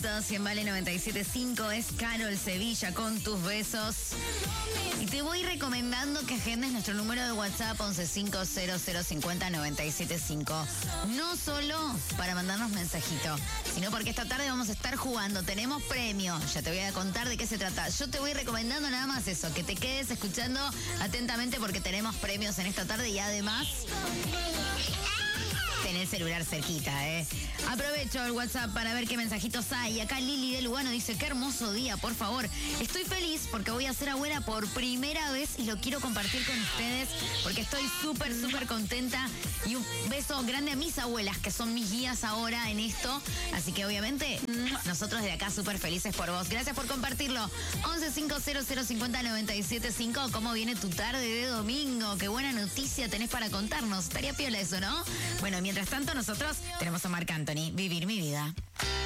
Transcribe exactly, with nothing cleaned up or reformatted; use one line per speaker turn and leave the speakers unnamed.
minutos y en Vale noventa y siete punto cinco es Carol Sevilla con tus besos. Y te voy recomendando que agendes nuestro número de WhatsApp once cinco cero cero cincuenta noventa y siete cinco. No solo para mandarnos mensajito, sino porque esta tarde vamos a estar jugando. Tenemos premio. Ya te voy a contar de qué se trata. Yo te voy recomendando nada más eso, que te quedes escuchando atentamente porque tenemos premios en esta tarde y además ten el celular cerquita, ¿eh? Aprovecho el WhatsApp para ver qué mensajitos hay. Acá Lili de Lugano dice, qué hermoso día, por favor. Estoy feliz porque voy a ser abuela por primera vez y lo quiero compartir con ustedes porque estoy súper, súper contenta. Y un beso grande a mis abuelas, que son mis guías ahora en esto. Así que obviamente nosotros de acá súper felices por vos. Gracias por compartirlo. once cinco cero cero cincuenta noventa y siete cinco. ¿Cómo viene tu tarde de domingo? Qué buena noticia tenés para contarnos. Estaría piola eso, ¿no? Bueno, mientras tanto nosotros tenemos a Marc Anthony, Vivir mi vida.